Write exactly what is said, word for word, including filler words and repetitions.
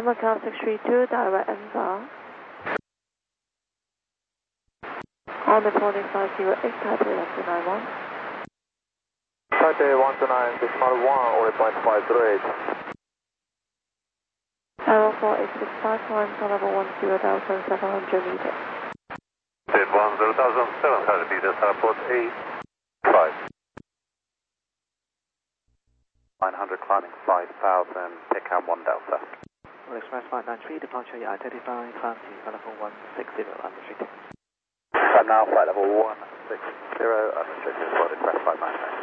Macau six three two, direct inbound. On the fourteen five zero eight, Taipei one two nine one. Taipei one two nine, decimal one, or point five zero eight. Arrow four eight six five one, level one zero thousand seven hundred meters. Dead one zero thousand seven hundred meters, airport eight five. nine hundred climbing five thousand, pick up one Delta. Express five nine three, departure I thirty-five, climb to level one six zero, unrestricted. I'm now flight level one six zero, unrestricted, for Express five nine three.